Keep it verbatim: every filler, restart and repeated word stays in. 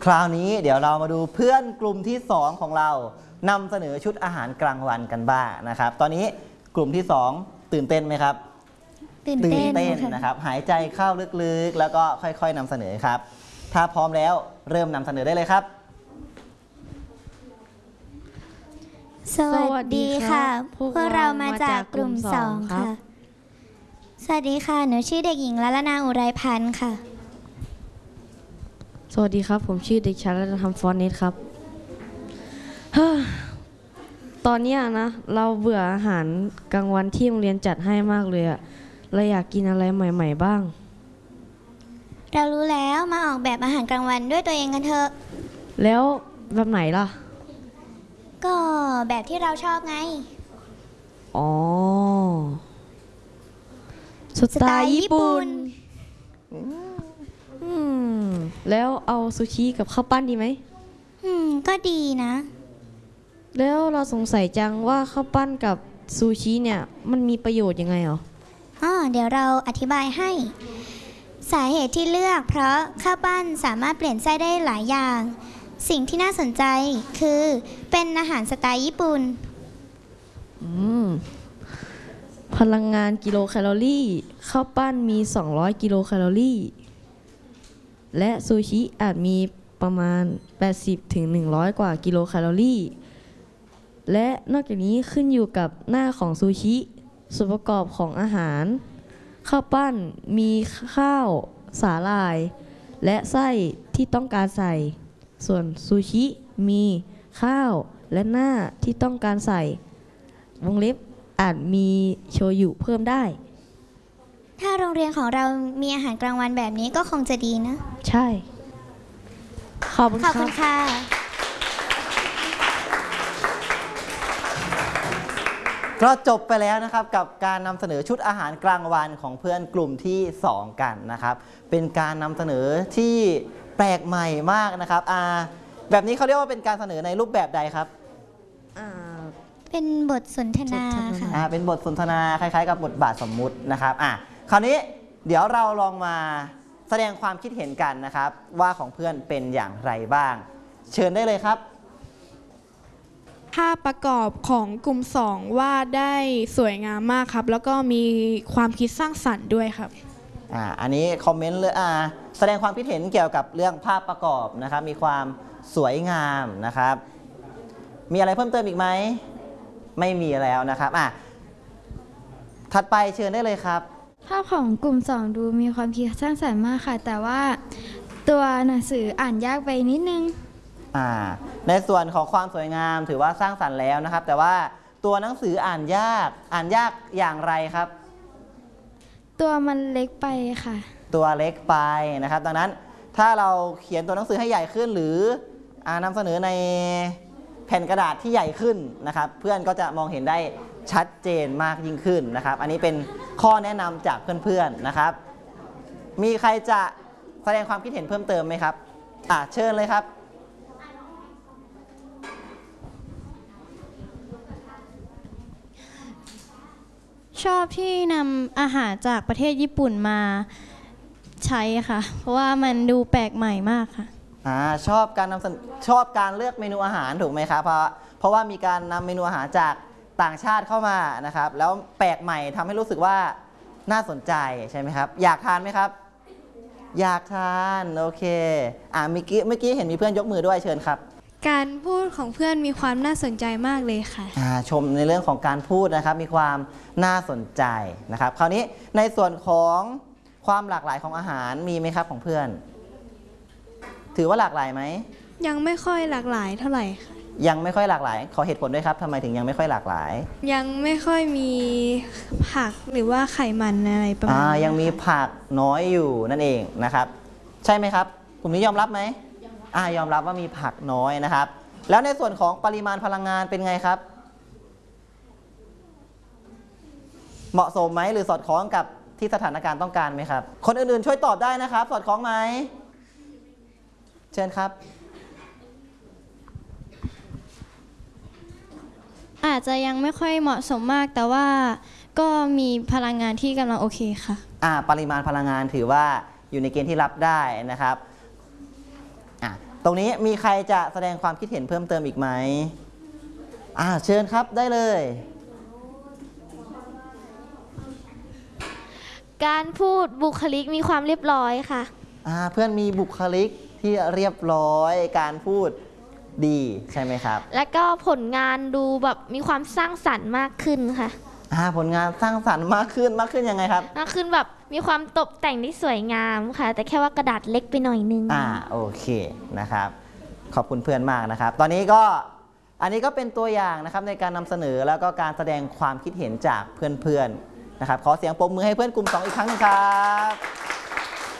คราวนี้เดี๋ยวเรามาดูเพื่อนกลุ่มที่สองของเรานำเสนอชุดอาหารกลางวันกันบ้างนะครับตอนนี้กลุ่มที่สองตื่นเต้นไหมครับตื่นเต้นนะครับหายใจเข้าลึกๆแล้วก็ค่อยๆนำเสนอครับถ้าพร้อมแล้วเริ่มนำเสนอได้เลยครับสวัสดีค่ะพวกเรามาจากกลุ่มสองค่ะสวัสดีค่ะหนูชื่อเด็กหญิงละละนาอุไรพันธ์ค่ะสวัสดีครับผมชื่อเด็กชายรัตนธรรมฟอนเนสครับตอนนี้นะเราเบื่ออาหารกลางวันที่โรงเรียนจัดให้มากเลยอะเราอยากกินอะไรใหม่ๆบ้างเรารู้แล้วมาออกแบบอาหารกลางวันด้วยตัวเองกันเถอะแล้วแบบไหนล่ะก็แบบที่เราชอบไงอ๋อสไตล์ญี่ปุ่นอืมแล้วเอาซูชิกับข้าวปั้นดีไหมอืมก็ดีนะแล้วเราสงสัยจังว่าข้าวปั้นกับซูชิเนี่ยมันมีประโยชน์ยังไงหรออ๋อเดี๋ยวเราอธิบายให้สาเหตุที่เลือกเพราะข้าวปั้นสามารถเปลี่ยนไส้ได้หลายอย่างสิ่งที่น่าสนใจคือเป็นอาหารสไตล์ญี่ปุ่นอืมพลังงานกิโลแคลอรี่ข้าวปั้นมีสองร้อยกิโลแคลอรี่และซูชิอาจมีประมาณแปดสิบถึงหนึ่งร้อยกว่ากิโลแคลอรี่และนอกจากนี้ขึ้นอยู่กับหน้าของซูชิส่วนประกอบของอาหารข้าวปั้นมีข้าวสาหร่ายและไส้ที่ต้องการใส่ส่วนซูชิมีข้าวและหน้าที่ต้องการใส่วงเล็บอาจมีโชยุเพิ่มได้ถ้าโรงเรียนของเรามีอาหารกลางวันแบบนี้ก็คงจะดีนะใช่ขอบคุณขอบคุณค่ะก็จบไปแล้วนะครับกับการนำเสนอชุดอาหารกลางวันของเพื่อนกลุ่มที่สองกันนะครับเป็นการนำเสนอที่แปลกใหม่มากนะครับอ่าแบบนี้เขาเรียกว่าเป็นการเสนอในรูปแบบใดครับอ่าเป็นบทสนทนาค่ะอ่าเป็นบทสนทนาคล้ายๆกับบทบาทสมมุตินะครับอ่ะคราวนี้เดี๋ยวเราลองมาแสดงความคิดเห็นกันนะครับว่าของเพื่อนเป็นอย่างไรบ้างเชิญได้เลยครับภาพประกอบของกลุ่มสองวาดได้สวยงามมากครับแล้วก็มีความคิดสร้างสรรค์ด้วยครับอ่าอันนี้คอมเมนต์เลยอ่าแสดงความคิดเห็นเกี่ยวกับเรื่องภาพประกอบนะครับมีความสวยงามนะครับมีอะไรเพิ่มเติมอีกไหมไม่มีแล้วนะครับอ่ะถัดไปเชิญได้เลยครับภาพของกลุ่มสองดูมีความคิดสร้างสรรค์มากค่ะแต่ว่าตัวหนังสืออ่านยากไปนิดนึงอ่าในส่วนของความสวยงามถือว่าสร้างสรรค์แล้วนะครับแต่ว่าตัวหนังสืออ่านยากอ่านยากอย่างไรครับตัวมันเล็กไปค่ะตัวเล็กไปนะครับดังนั้นถ้าเราเขียนตัวหนังสือให้ใหญ่ขึ้นหรืออ่านำเสนอในแผ่นกระดาษที่ใหญ่ขึ้นนะครับเพื่อนก็จะมองเห็นได้ชัดเจนมากยิ่งขึ้นนะครับอันนี้เป็นข้อแนะนำจากเพื่อนๆนะครับมีใครจะแสดงความคิดเห็นเพิ่มเติมไหมครับอ่ะเชิญเลยครับชอบที่นำอาหารจากประเทศญี่ปุ่นมาใช้ค่ะเพราะว่ามันดูแปลกใหม่มากค่ะอ่าชอบการนำเสนอชอบการเลือกเมนูอาหารถูกไหมครับเพราะเพราะว่ามีการนำเมนูอาหารจากต่างชาติเข้ามานะครับแล้วแปลกใหม่ทำให้รู้สึกว่าน่าสนใจใช่ไหมครับอยากทานไหมครับอยากทานโอเคอ่าเมื่อกี้เมื่อกี้เห็นมีเพื่อนยกมือด้วยเชิญครับการพูดของเพื่อนมีความน่าสนใจมากเลยค่ะอ่าชมในเรื่องของการพูดนะครับมีความน่าสนใจนะครับคราวนี้ในส่วนของความหลากหลายของอาหารมีไหมครับของเพื่อนถือว่าหลากหลายไหมยังไม่ค่อยหลากหลายเท่าไหร่ค่ะยังไม่ค่อยหลากหลายขอเหตุผลด้วยครับทำไมถึงยังไม่ค่อยหลากหลายยังไม่ค่อยมีผักหรือว่าไขมันอะไรประมาณนี้ยังมีผักน้อยอยู่นั่นเองนะครับใช่ไหมครับกลุ่มนี้ยอมรับไหมอ่ายอมรับว่ามีผักน้อยนะครับแล้วในส่วนของปริมาณพลังงานเป็นไงครับเหมาะสมไหมหรือสอดคล้องกับที่สถานการณ์ต้องการไหมครับคนอื่นๆช่วยตอบได้นะครับสอดคล้องไหมเชิญครับอาจจะยังไม่ค่อยเหมาะสมมากแต่ว่าก็มีพลังงานที่กำลังโอเคค่ะอ่าปริมาณพลังงานถือว่าอยู่ในเกณฑ์ที่รับได้นะครับอ่าตรงนี้มีใครจะแสดงความคิดเห็นเพิ่มเติมอีกไหมอ่าเชิญครับได้เลยการพูดบุคลิกมีความเรียบร้อยค่ะอ่าเพื่อนมีบุคลิกที่เรียบร้อยการพูดดีใช่ไหมครับและก็ผลงานดูแบบมีความสร้างสรรค์มากขึ้นค่ะอ่าผลงานสร้างสรรค์มากขึ้นมากขึ้นยังไงครับมากขึ้นแบบมีความตกแต่งที่สวยงามค่ะ แต่แค่ว่ากระดาษเล็กไปหน่อยนึงอ่าโอเคนะครับขอบคุณเพื่อนมากนะครับ ตอนนี้ก็อันนี้ก็เป็นตัวอย่างนะครับในการนำเสนอแล้วก็การแสดงความคิดเห็นจากเพื่อนๆนะครับขอเสียงปรบมือให้เพื่อนกลุ่มสองอีกครั้งหนึงครับ